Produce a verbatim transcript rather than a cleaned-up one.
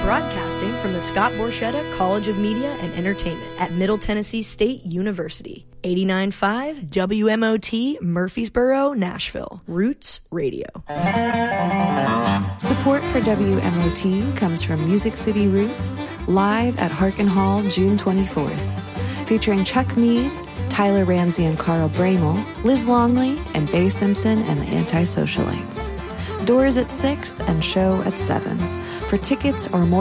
Broadcasting from the Scott Borchetta College of Media and Entertainment at Middle Tennessee State University. eighty-nine point five W M O T, Murfreesboro, Nashville. Roots Radio. Support for W M O T comes from Music City Roots, live at Harkin Hall June twenty-fourth. Featuring Chuck Mead, Tyler Ramsey and Carl Bramel, Liz Longley, and Bay Simpson and the Antisocialites. Doors at six and show at seven. For tickets or more